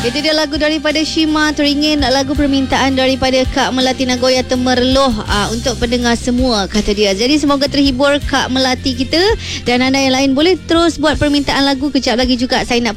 Itu dia lagu daripada Shima teringin, lagu permintaan daripada Kak Melati Nagoya Temerloh untuk pendengar semua, kata dia. Jadi semoga terhibur Kak Melati kita, dan anda yang lain boleh terus buat permintaan lagu. Kejap lagi juga saya nak